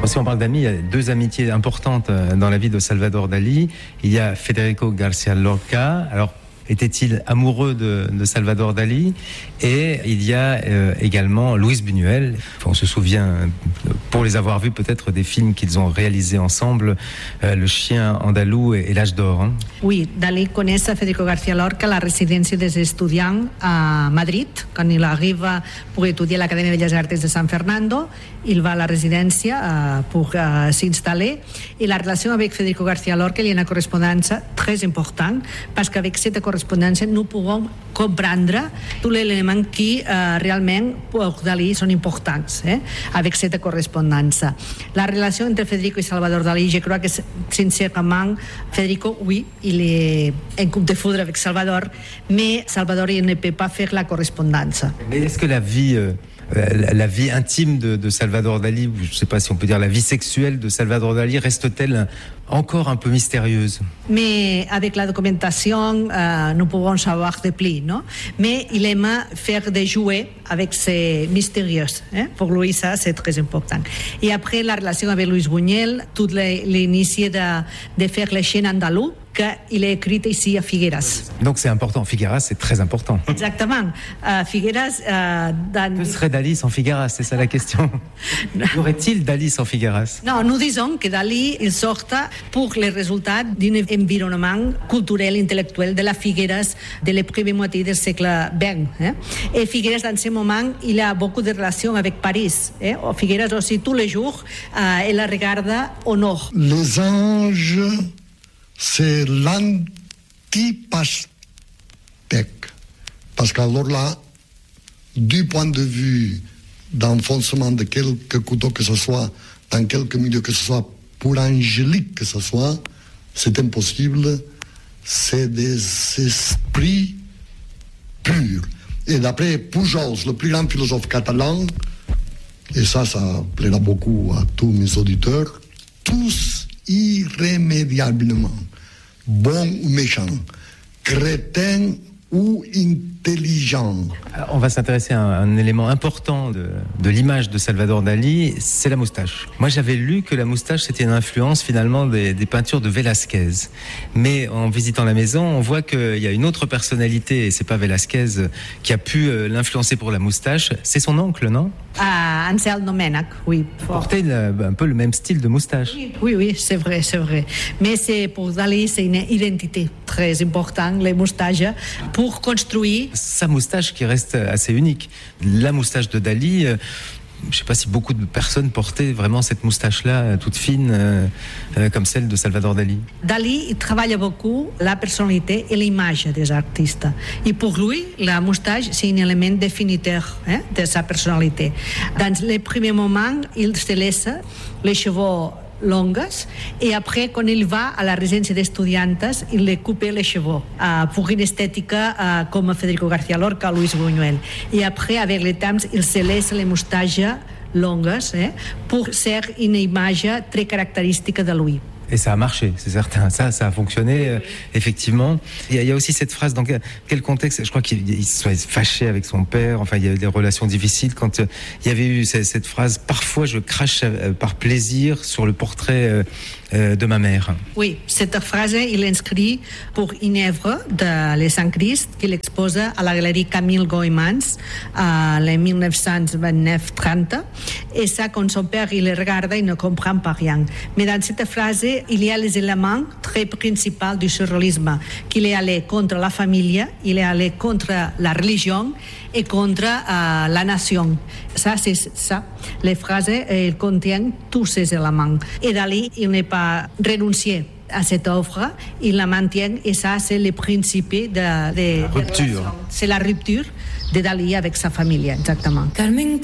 Si on parle d'amis, il y a deux amitiés importantes dans la vie de Salvador Dali. Il y a Federico García Lorca. Alors, était-il amoureux de Salvador Dali? Et il y a également Luis Buñuel. On se souvient, pour les avoir vus peut-être, des films qu'ils ont réalisés ensemble, Le chien andalou et L'âge d'or. Hein. Oui, Dalí coneix a Federico García Lorca a la residència dels estudiants a Madrid. Quan ell arriba per estudiar a l'Acadèmia de Belles Arts de San Fernando, il va a la residència pour s'installer. I la relació amb Federico García Lorca hi ha una correspondència très important, parce qu'avec cette correspondència nous pouvons comprendre tous les éléments qui realment pour Dalí són importants avec cette correspondència. La relació entre Federico i Salvador Dalí, je crois que sincèrement Federico, oui, il est en coup de foudre avec Salvador, mais Salvador il ne peut pas faire la correspondance. Mais est-ce que la vie intime de Salvador Dali, je ne sais pas si on peut dire la vie sexuelle de Salvador Dali, reste-t-elle encore un peu mystérieuse? Mais avec la documentation, nous pouvons savoir de plus, non? Mais il aime faire des jouets avec ces mystérieux. Pour lui, ça, c'est très important. Et après, la relation avec Luis Buñuel, tout l'initie de faire les chaînes andalous, qu'il est écrit ici à Figueras. Donc c'est important. Figueras, c'est très important. Exactement. Figueras... Que serait Dali sans Figueras? C'est ça la question. Y aurait-il Dali sans Figueras? Non, nous disons que Dali il sort pour les résultats d'un environnement culturel, intellectuel de la Figueras de la première moitié du siècle XX. Et Figueras, dans ce moment, il a beaucoup de relations avec Paris. Figueras aussi, tous les jours, il la regarde au nord. Les anges... c'est l'anti-pastèque. Parce qu'alors là, du point de vue d'enfoncement de quelque couteau que ce soit, dans quelque milieu que ce soit, pour angélique que ce soit, c'est impossible. C'est des esprits purs. Et d'après Pujols, le plus grand philosophe catalan, et ça plaira beaucoup à tous mes auditeurs, tous irrémédiablement, bon ou méchant, crétin ou intelligent. Alors, on va s'intéresser à un élément important de l'image de Salvador Dali, c'est la moustache. Moi, j'avais lu que la moustache, c'était une influence finalement des peintures de Velázquez. Mais en visitant la maison, on voit qu'il y a une autre personnalité, et c'est pas Velázquez qui a pu l'influencer pour la moustache, c'est son oncle, non? Ansel Domènech, oui. Il portait un peu le même style de moustache. Oui, c'est vrai. Mais pour Dali, c'est une identité très importante, les moustaches, pour construire... Sa moustache qui reste assez unique. La moustache de Dali, je ne sais pas si beaucoup de personnes portaient vraiment cette moustache-là, toute fine, comme celle de Salvador Dali. Dali, il travaille beaucoup la personnalité et l'image des artistes. Et pour lui, la moustache, c'est un élément définiteur de sa personnalité. Dans les premiers moments, il se laisse les cheveux longues et après, quand il va à la résidence d'estudiantes, il les coupe les cheveux pour une esthétique comme Federico García Lorca, Luis Buñuel. Et après, avec le temps, il se laisse les moustaches longues pour faire une image très caractéristique de lui. Et ça a marché, c'est certain. Ça a fonctionné, effectivement. Il y a aussi cette phrase, dans quel contexte? Je crois qu'il soit fâché avec son père. Enfin, il y a eu des relations difficiles. Quand il y avait eu cette phrase, parfois je crache par plaisir sur le portrait de ma mère. Oui, cette phrase, il inscrit pour une œuvre de Les Saint-Christ qu'il expose à la galerie Camille Goemans en 1929-30. Et ça, quand son père il le regarde, il ne comprend pas rien. Mais dans cette phrase, il y a les éléments très principaux du surréalisme, qu'il est allé contre la famille, il est allé contre la religion et contre la nation. Ça, c'est ça. Les phrases elles contiennent tous ces éléments. Et Dali, il n'est pas renoncé à cette offre, il la maintient et ça, c'est le principe de rupture. C'est la rupture de Dali avec sa famille, exactement. Carmen